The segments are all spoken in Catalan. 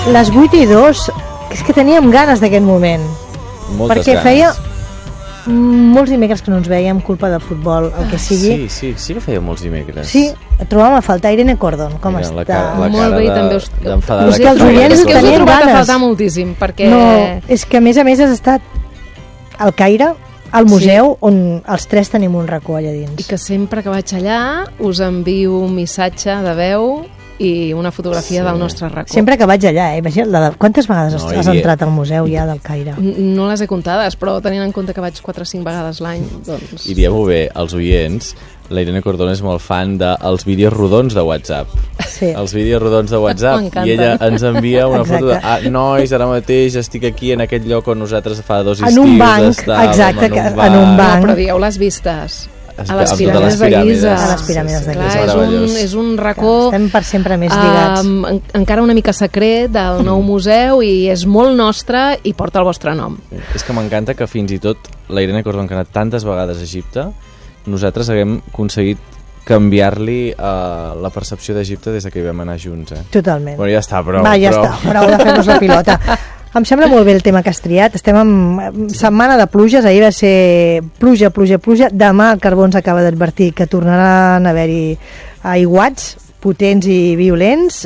les 8:02, és que teníem ganes d'aquest moment. Moltes perquè ganes. Feia molts dimecres que no ens veiem, culpa de futbol, el que sigui. Sí que feia molts dimecres. Sí, trobàvem a faltar. Irene Cordon, com Mira, està? La Molt bé, i també d'enfadada. És que els oients és que us he tenien trobat a ganes. faltar moltíssim, perquè... No, és que a més has estat al Caire, al museu, on els tres tenim un racó allà dins. I que sempre que vaig allà us envio un missatge de veu i una fotografia del nostre racó. Sempre que vaig allà, imagina't, quantes vegades has i- entrat al museu ja del Caire? No les he comptades, però tenint en compte que vaig 4 o 5 vegades l'any, doncs... I diem-ho bé, als oients, la Irene Cordon és molt fan dels vídeos rodons de WhatsApp. Sí. Els vídeos rodons de WhatsApp. M'encanten. I ella ens envia una Exacte. foto de nois, ara mateix estic aquí en aquest lloc on nosaltres fa 2 estius En un banc, estàvem, exacte, en un en un banc. No, però digueu-les vistes. A les Amb totes piràmides les de piràmides. Giza. A les piràmides de Clar, Giza. És meravellós. és un racó... Estem per sempre més lligats. Encara una mica secret del nou museu i és molt nostre i porta el vostre nom. És que m'encanta que fins i tot la Irene Cordon, que ha anat tantes vegades a Egipte, nosaltres haguem aconseguit canviar-li la percepció d'Egipte des que hi vam anar junts. Totalment. Bueno, ja està, prou. Va, ja està, prou de fer-nos la pilota. Em sembla molt bé el tema que has triat. Estem en setmana de pluges. Ahir va ser pluja. Demà el Carbó ens acaba d'advertir que tornaran a haver-hi aiguats potents i violents.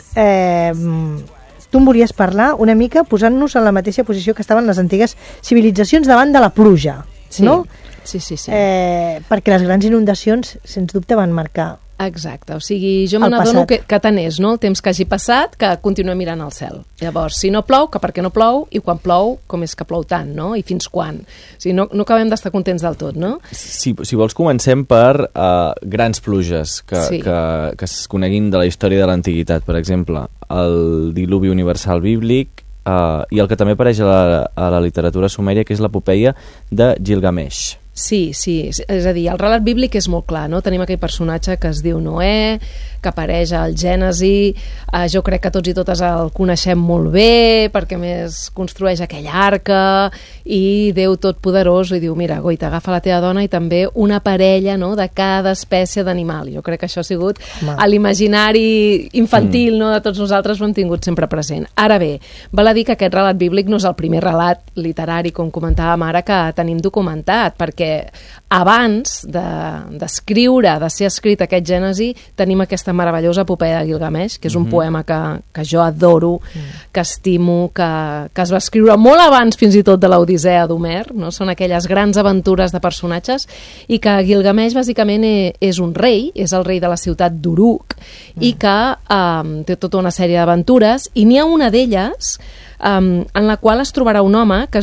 Tu em volies parlar una mica posant-nos en la mateixa posició que estaven les antigues civilitzacions davant de la pluja, no? Sí. Perquè les grans inundacions, sens dubte, van marcar. Exacte, o sigui, jo me El n'adono passat. que tant és, no?, el temps que hagi passat, que continuem mirant al cel. Llavors, si no plou, que per què no plou, i quan plou, com és que plou tant, no?, i fins quan. O sigui, no acabem d'estar contents del tot, no? Si vols, comencem per grans pluges que es coneguin de la història de l'antiguitat. Per exemple, el diluvi universal bíblic i el que també apareix a la literatura sumèria, que és l'epopeia de Gilgamesh. Sí, és a dir, el relat bíblic és molt clar, no? Tenim aquell personatge que es diu Noè, que apareix al Gènesi, jo crec que tots i totes el coneixem molt bé, perquè més construeix aquella arca, i Déu Totpoderós li diu, mira, Goi, t'agafa la teva dona i també una parella, no?, de cada espècie d'animal. Jo crec que això ha sigut a l'imaginari infantil, no?, de tots nosaltres, ho hem tingut sempre present. Ara bé, val a dir que aquest relat bíblic no és el primer relat literari, com comentàvem ara, que tenim documentat, perquè abans d'escriure, de ser escrit aquest Gènesi, tenim aquesta meravellosa epopeia de Gilgamesh, que és un poema que jo adoro, que estimo, que es va escriure molt abans fins i tot de l'Odissea d'Homer, no? Són aquelles grans aventures de personatges, i que Gilgamesh bàsicament és un rei, és el rei de la ciutat d'Uruk, i que té tota una sèrie d'aventures, i n'hi ha una d'elles en la qual es trobarà un home que es